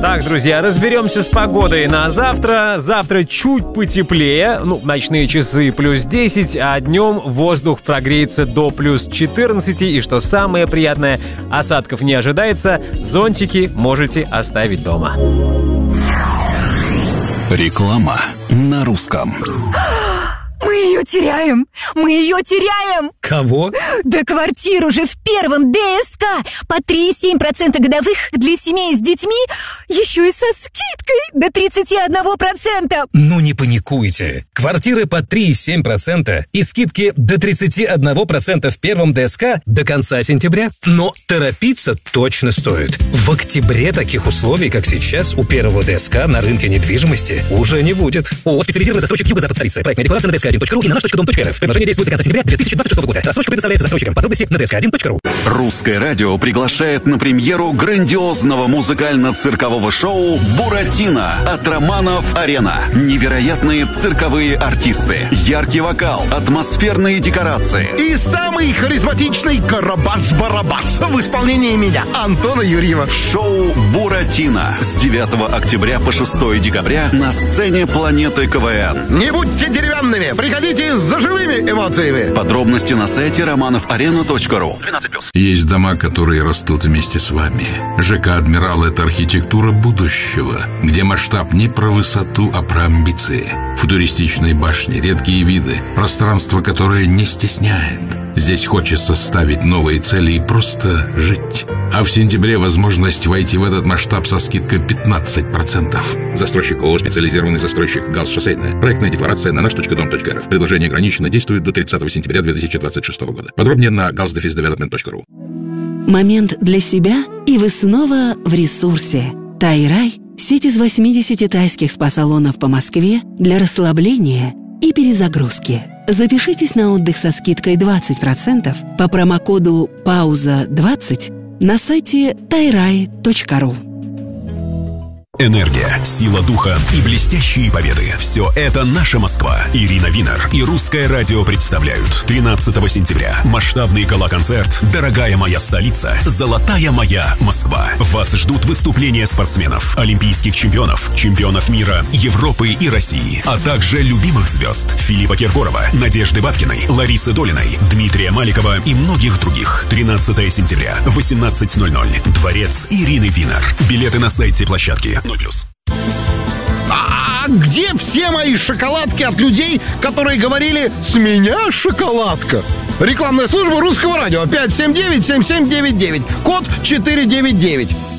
Так, друзья, разберемся с погодой на завтра. Завтра чуть потеплее, ночные часы плюс 10, а днем воздух прогреется до плюс 14. И что самое приятное, осадков не ожидается, зонтики можете оставить дома. Реклама на русском. Мы ее теряем! Мы ее теряем! Кого? Да квартиру же в первом ДСК! По 3,7% годовых для семей с детьми, еще и со скидкой до 31%! Ну не паникуйте. Квартиры по 3,7% и скидки до 31% в первом ДСК до конца сентября. Но торопиться точно стоит. В октябре таких условий, как сейчас, у первого ДСК на рынке недвижимости уже не будет. ООО «Специализированный застройщик Юго-Запад столицы». Проектная декларация на dsк1.ru и на наш.дом.рф. Предложение действует до конца сентября 2026 года. Рассрочка предоставляется застройщикам. Подробности на dsк1.ru. Русское радио приглашает на премьеру грандиозного музыкально-циркового шоу «Буратино» от Романов-Арена. Невероятные цирковые артисты, яркий вокал, атмосферные декорации. И самый харизматичный Карабас-Барабас в исполнении меня, Антона Юрьева. Шоу «Буратино» с 9 октября по 6 декабря на сцене «Планеты КВН». Не будьте деревянными, приходите с живыми эмоциями. Подробности на сайте romanofarena.ru. 12+. Есть дома, которые растут вместе с вами. ЖК «Адмирал» — это архитектура будущего, где масштаб не про высоту, а про амбиции. Футуристичные башни, редкие виды, пространство, которое не стесняет. Здесь хочется ставить новые цели и просто жить. А в сентябре возможность войти в этот масштаб со скидкой 15%. Застройщик ООО «Специализированный застройщик ГАЗ Шоссейная». Проектная декларация на наш.дом.рф. Предложение ограничено, действует до 30 сентября 2026 года. Подробнее на gaz-development.ru. Момент для себя, и вы снова в ресурсе. Тайрай – сеть из 80 тайских спа-салонов по Москве для расслабления и перезагрузки. Запишитесь на отдых со скидкой 20% по промокоду «Пауза20» на сайте tairai.ru. Энергия, сила духа и блестящие победы. Все это наша Москва. Ирина Винер и Русское радио представляют 13 сентября масштабный гала-концерт «Дорогая моя столица. Золотая моя Москва». Вас ждут выступления спортсменов, олимпийских чемпионов, чемпионов мира, Европы и России, а также любимых звезд Филиппа Киркорова, Надежды Бабкиной, Ларисы Долиной, Дмитрия Маликова и многих других. 13 сентября, 18:00. Дворец Ирины Винер. Билеты на сайте площадки. А где все мои шоколадки от людей, которые говорили «С меня шоколадка»? Рекламная служба Русского радио 579-7799, код 499.